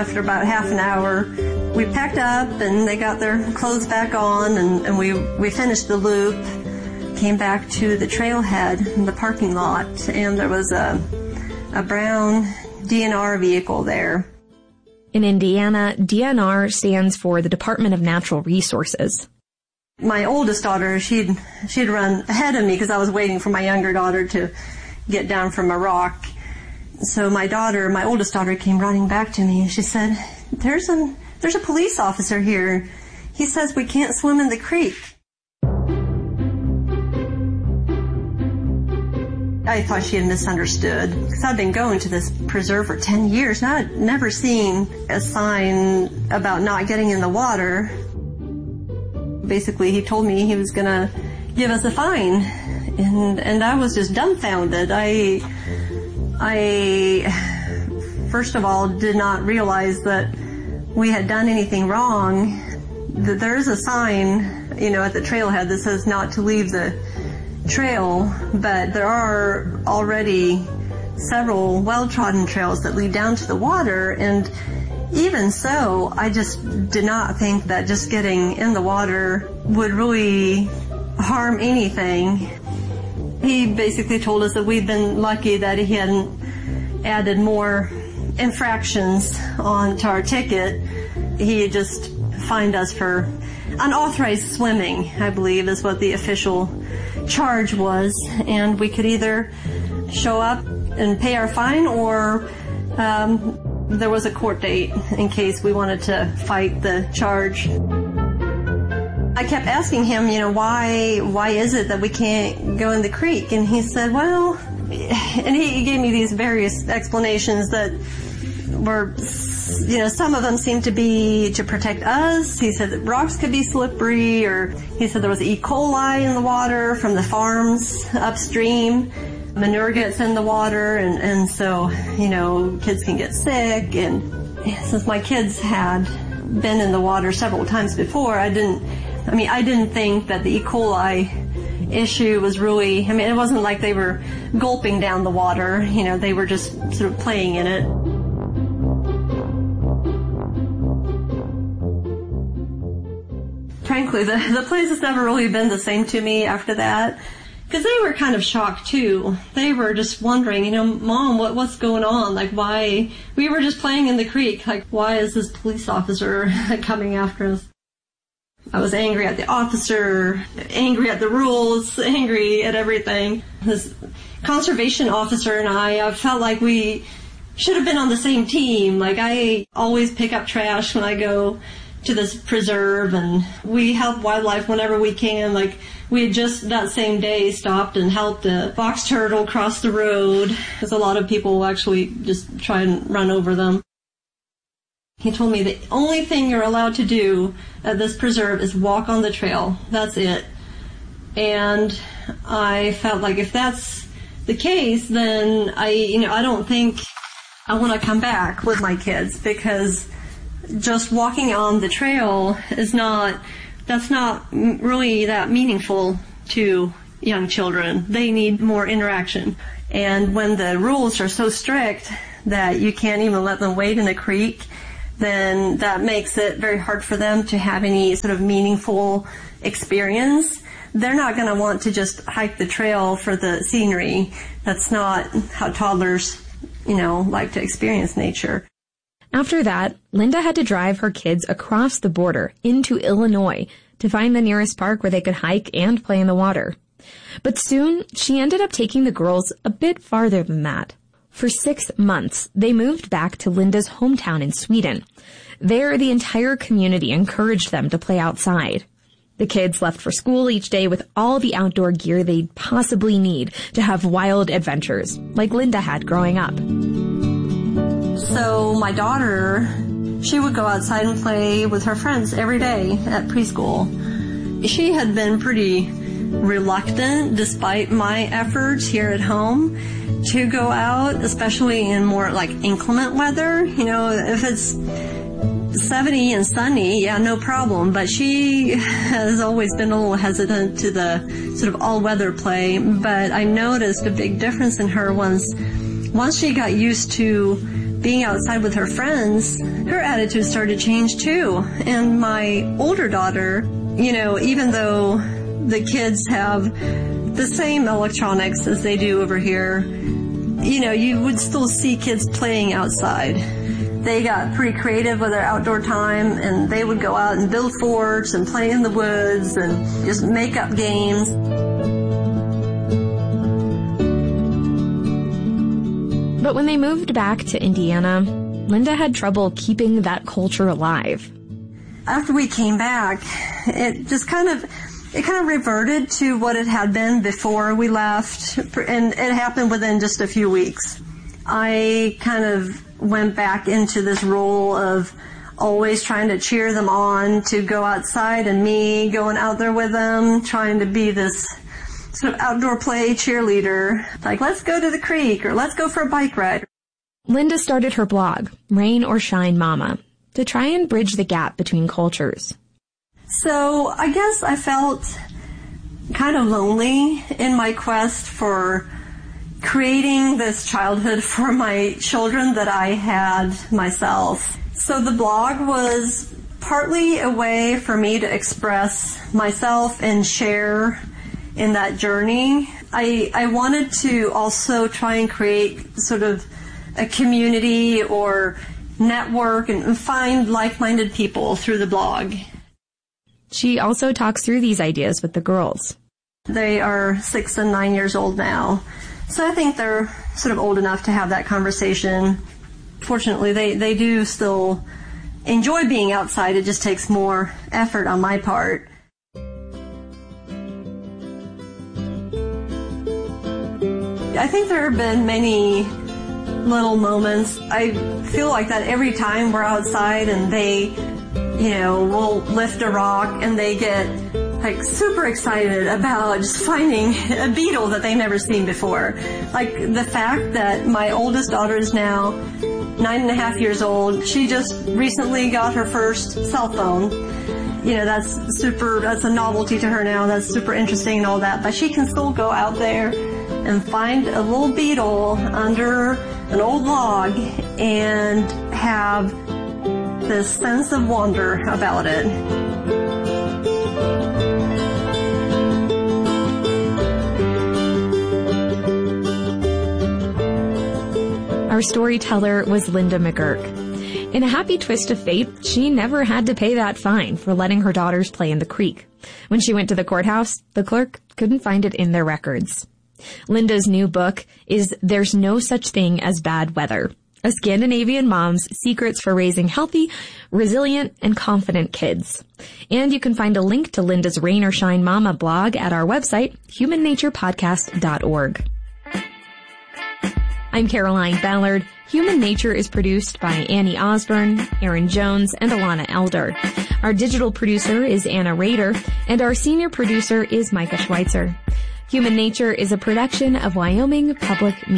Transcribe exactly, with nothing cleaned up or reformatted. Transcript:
after about half an hour. We packed up and they got their clothes back on, and, and we, we finished the loop, came back to the trailhead in the parking lot, and there was a, a brown D N R vehicle there. In Indiana, D N R stands for the Department of Natural Resources. My oldest daughter, she'd, she'd run ahead of me because I was waiting for my younger daughter to get down from a rock. So my daughter, my oldest daughter, came running back to me and she said, there's a, there's a police officer here. He says we can't swim in the creek. I thought she had misunderstood because I've been going to this preserve for ten years and I'd never seen a sign about not getting in the water. Basically, he told me he was going to give us a fine, and and I was just dumbfounded. I, I, first of all, did not realize that we had done anything wrong. That there is a sign, you know, at the trailhead that says not to leave the trail, but there are already several well-trodden trails that lead down to the water, and even so, I just did not think that just getting in the water would really harm anything. He basically told us that we'd been lucky that he hadn't added more infractions onto our ticket. He had just fined us for unauthorized swimming, I believe is what the official charge was, and we could either show up and pay our fine, or um, there was a court date in case we wanted to fight the charge. I kept asking him, you know, why why is it that we can't go in the creek? And he said, well, and he gave me these various explanations that were, you know, some of them seemed to be to protect us. He said that rocks could be slippery, or he said there was E. coli in the water from the farms upstream. Manure gets in the water, and, and so, you know, kids can get sick. And since my kids had been in the water several times before, I didn't, I mean, I didn't think that the E. coli issue was really, I mean, it wasn't like they were gulping down the water, you know, they were just sort of playing in it. Frankly, the, the place has never really been the same to me after that. Because they were kind of shocked, too. They were just wondering, you know, Mom, what what's going on? Like, why? We were just playing in the creek. Like, why is this police officer coming after us? I was angry at the officer, angry at the rules, angry at everything. This conservation officer and I, I felt like we should have been on the same team. Like, I always pick up trash when I go to this preserve, and we help wildlife whenever we can. Like, we had just that same day stopped and helped a box turtle cross the road, because a lot of people will actually just try and run over them. He told me the only thing you're allowed to do at this preserve is walk on the trail. That's it. And I felt like if that's the case, then I, you know, I don't think I want to come back with my kids, because just walking on the trail is not, that's not really that meaningful to young children. They need more interaction. And when the rules are so strict that you can't even let them wade in a creek, then that makes it very hard for them to have any sort of meaningful experience. They're not going to want to just hike the trail for the scenery. That's not how toddlers, you know, like to experience nature. After that, Linda had to drive her kids across the border into Illinois to find the nearest park where they could hike and play in the water. But soon, she ended up taking the girls a bit farther than that. For six months, they moved back to Linda's hometown in Sweden. There, the entire community encouraged them to play outside. The kids left for school each day with all the outdoor gear they'd possibly need to have wild adventures, like Linda had growing up. So my daughter, she would go outside and play with her friends every day at preschool. She had been pretty reluctant, despite my efforts here at home, to go out, especially in more like inclement weather. You know, if it's seventy and sunny, yeah, no problem. But she has always been a little hesitant to the sort of all-weather play. But I noticed a big difference in her once, once she got used to being outside with her friends, her attitude started to change too. And my older daughter, you know, even though the kids have the same electronics as they do over here, you know, you would still see kids playing outside. They got pretty creative with their outdoor time, and they would go out and build forts and play in the woods and just make up games. But when they moved back to Indiana, Linda had trouble keeping that culture alive. After we came back, it just kind of, it kind of reverted to what it had been before we left, and it happened within just a few weeks. I kind of went back into this role of always trying to cheer them on to go outside, and me going out there with them, trying to be this sort of outdoor play cheerleader. Like, let's go to the creek, or let's go for a bike ride. Linda started her blog, Rain or Shine Mama, to try and bridge the gap between cultures. So I guess I felt kind of lonely in my quest for creating this childhood for my children that I had myself. So the blog was partly a way for me to express myself and share in that journey. I, I wanted to also try and create sort of a community or network and find like-minded people through the blog. She also talks through these ideas with the girls. They are six and nine years old now. So I think they're sort of old enough to have that conversation. Fortunately, they, they do still enjoy being outside. It just takes more effort on my part. I think there have been many little moments. I feel like that every time we're outside and they, you know, will lift a rock and they get like super excited about just finding a beetle that they've never seen before. Like the fact that my oldest daughter is now nine and a half years old. She just recently got her first cell phone. You know, that's super, that's a novelty to her now. That's super interesting and all that. But she can still go out there and find a little beetle under an old log and have this sense of wonder about it. Our storyteller was Linda McGurk. In a happy twist of fate, she never had to pay that fine for letting her daughters play in the creek. When she went to the courthouse, the clerk couldn't find it in their records. Linda's new book is There's No Such Thing as Bad Weather, a Scandinavian mom's secrets for raising healthy, resilient, and confident kids. And you can find a link to Linda's Rain or Shine Mama blog at our website, human nature podcast dot org. I'm Caroline Ballard. Human Nature is produced by Annie Osborne, Aaron Jones, and Alana Elder. Our digital producer is Anna Rader, and our senior producer is Micah Schweitzer. Human Nature is a production of Wyoming Public Media.